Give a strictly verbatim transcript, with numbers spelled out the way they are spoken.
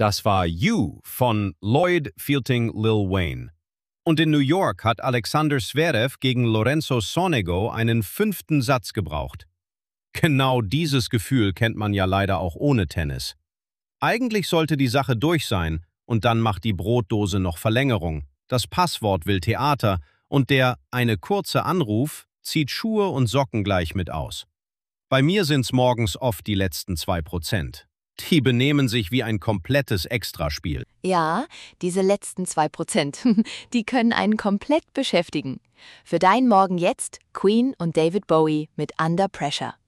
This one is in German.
Das war You von Lloyd featuring Lil Wayne. Und in New York hat Alexander Zverev gegen Lorenzo Sonego einen fünften Satz gebraucht. Genau dieses Gefühl kennt man ja leider auch ohne Tennis. Eigentlich sollte die Sache durch sein und dann macht die Brotdose noch Verlängerung. Das Passwort will Theater und der eine kurze Anruf zieht Schuhe und Socken gleich mit aus. Bei mir sind's morgens oft die letzten zwei Prozent. Die benehmen sich wie ein komplettes Extraspiel. Ja, diese letzten zwei Prozent, die können einen komplett beschäftigen. Für dein Morgen jetzt Queen und David Bowie mit Under Pressure.